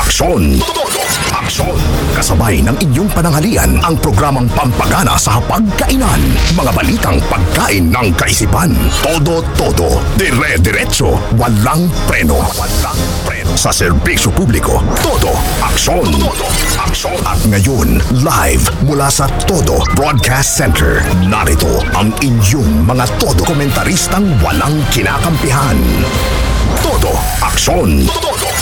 Aksyon! Todo aksyon! Kasabay ng inyong pananghalian ang programang pampagana sa hapagkainan. Mga balitang pagkain ng kaisipan. Todo, dire-diretso, walang preno. Walang preno. Sa serbisyo publiko, todo aksyon! Todo aksyon! At ngayon, live mula sa Todo Broadcast Center, narito ang inyong mga todo komentaristang walang kinakampihan. Todo aksyon! Todo